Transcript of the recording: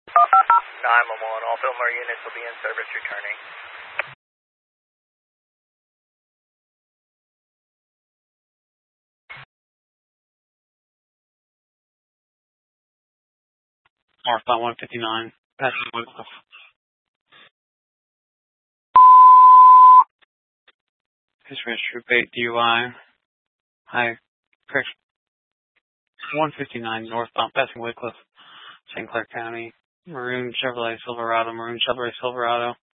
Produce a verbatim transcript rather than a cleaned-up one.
nine one one, all Fillmore units will be in service returning. Northbound one fifty-nine, passing Wycliffe. History of Troop eight D U I. Hi, correction. one fifty-nine northbound, passing Wycliffe, Saint Clair County. Maroon Chevrolet Silverado, Maroon Chevrolet Silverado.